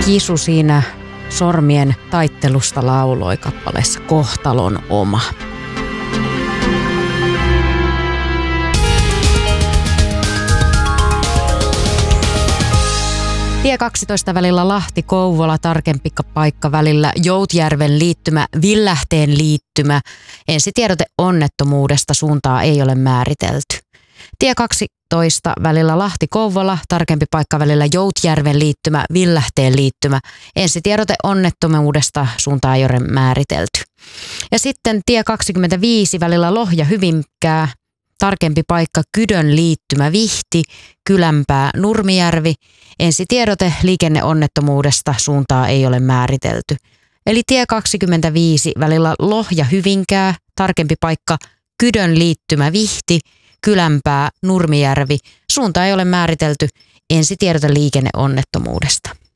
Kisu siinä sormien taittelusta lauloi kappaleessa Kohtalon oma. Tie 12 välillä Lahti-Kouvola, tarkempi paikka välillä Joutjärven liittymä, Villähteen liittymä. Ensitiedote onnettomuudesta, suuntaa ei ole määritelty. Tie 12 välillä Lahti-Kouvola, tarkempi paikka välillä Joutjärven liittymä, Villähteen liittymä. Ensitiedote onnettomuudesta, suuntaa ei ole määritelty. Ja sitten tie 25 välillä Lohja-Hyvinkää, tarkempi paikka Kydön liittymä, Vihti, Kylänpää, Nurmijärvi. Ensitiedote liikenneonnettomuudesta, suuntaa ei ole määritelty. Eli tie 25 välillä Lohja-Hyvinkää, tarkempi paikka Kydön liittymä, Vihti, Kylänpää, Nurmijärvi. Suunta ei ole määritelty. Ensitiedote liikenneonnettomuudesta.